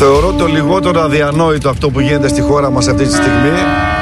Θεωρώ το λιγότερο αδιανόητο αυτό που γίνεται στη χώρα μας αυτή τη στιγμή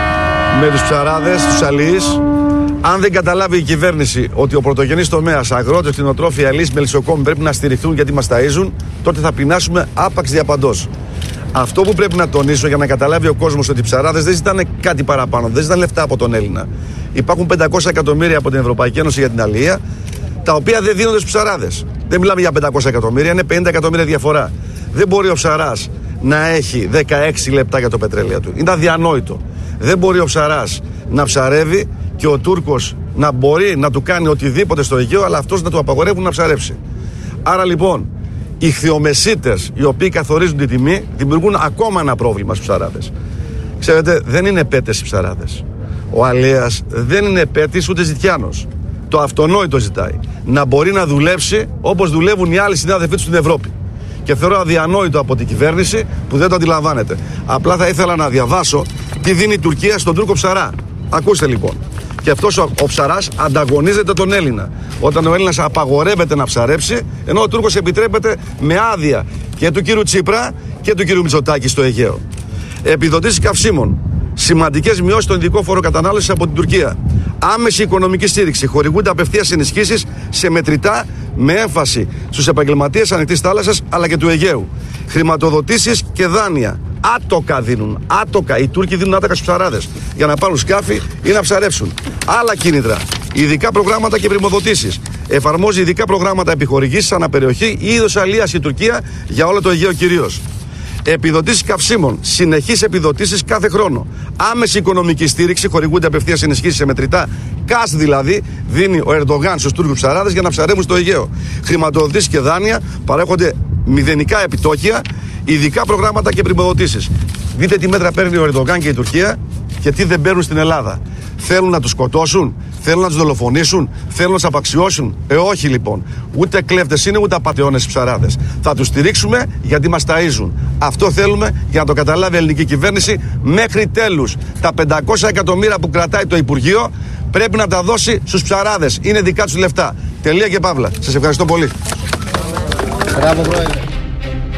με τους ψαράδες, τους αλείς. Αν δεν καταλάβει η κυβέρνηση ότι ο πρωτογενής τομέας, αγρότες, κτηνοτρόφοι, αλείς, μελισσοκόμοι πρέπει να στηριχθούν γιατί μας ταΐζουν, τότε θα πεινάσουμε άπαξ διαπαντός. Αυτό που πρέπει να τονίσω για να καταλάβει ο κόσμος ότι οι ψαράδες δεν ζητάνε κάτι παραπάνω, δεν ζητάνε λεφτά από τον Έλληνα. Υπάρχουν 500 εκατομμύρια από την Ευρωπαϊκή Ένωση για την αλεία, τα οποία δεν δίνονται στους ψαράδες. Δεν μιλάμε για 500 εκατομμύρια, είναι 50 εκατομμύρια διαφορά. Δεν μπορεί ο ψαράς να έχει 16 λεπτά για το πετρέλαιο του. Είναι αδιανόητο. Δεν μπορεί ο ψαράς να ψαρεύει και ο Τούρκος να μπορεί να του κάνει οτιδήποτε στο Αιγαίο, αλλά αυτός να του απαγορεύουν να ψαρέψει. Άρα λοιπόν, οι ιχθυομεσίτες οι οποίοι καθορίζουν τη τιμή δημιουργούν ακόμα ένα πρόβλημα στους ψαράδες. Ξέρετε, δεν είναι πέτες οι ψαράδες. Ο αλέας δεν είναι πέτης ούτε ζητιάνος. Το αυτονόητο ζητάει. Να μπορεί να δουλέψει όπως δουλεύουν οι άλλοι συνάδελφοί του στην Ευρώπη. Και θεωρώ αδιανόητο από την κυβέρνηση που δεν το αντιλαμβάνεται. Απλά θα ήθελα να διαβάσω τι δίνει η Τουρκία στον Τούρκο ψαρά. Ακούστε λοιπόν. Και αυτός ο ψαράς ανταγωνίζεται τον Έλληνα. Όταν ο Έλληνας απαγορεύεται να ψαρέψει, ενώ ο Τούρκος επιτρέπεται με άδεια και του κύριου Τσίπρα και του κύριου Μητσοτάκη στο Αιγαίο. Επιδοτήσεις καυσίμων. Σημαντικές μειώσεις στον ειδικό φόρο κατανάλωσης από την Τουρκία. Άμεση οικονομική στήριξη. Χορηγούνται απευθείας ενισχύσεις σε μετρητά με έμφαση στους επαγγελματίες ανοιχτής θάλασσας αλλά και του Αιγαίου. Χρηματοδοτήσεις και δάνεια. Άτοκα δίνουν. Άτοκα. Οι Τούρκοι δίνουν άτοκα στους ψαράδες για να πάρουν σκάφη ή να ψαρέψουν. Άλλα κίνητρα. Ειδικά προγράμματα και πρημοδοτήσεις. Εφαρμόζει ειδικά προγράμματα επιχορηγήσεις αναπεριοχή ή είδος αλίας η Τουρκία για όλο το Αιγαίο κυρίως. Επιδοτήσεις καυσίμων. Συνεχείς επιδοτήσεις κάθε χρόνο. Άμεση οικονομική στήριξη. Χορηγούνται απευθείας ενισχύσεις σε μετρητά. Κας δηλαδή δίνει ο Ερντογάν στους Τούρκους ψαράδες για να ψαρεύουν στο Αιγαίο. Χρηματοδοτήσεις και δάνεια. Παρέχονται μηδενικά επιτόκια. Ειδικά προγράμματα και πρημοδοτήσεις. Δείτε τι μέτρα παίρνει ο Ερντογάν και η Τουρκία και τι δεν παίρνουν στην Ελλάδα. Θέλουν να τους σκοτώσουν, θέλουν να τους δολοφονήσουν, θέλουν να τους απαξιώσουν. Όχι λοιπόν. Ούτε κλέφτες είναι, ούτε απατεώνες ψαράδες. Θα τους στηρίξουμε γιατί μας ταΐζουν. Αυτό θέλουμε για να το καταλάβει η ελληνική κυβέρνηση μέχρι τέλους. Τα 500 εκατομμύρια που κρατάει το Υπουργείο πρέπει να τα δώσει στους ψαράδες. Είναι δικά τους λεφτά. Τελεία και παύλα. Σας ευχαριστώ πολύ. Μπράβο, Πρόεδρε.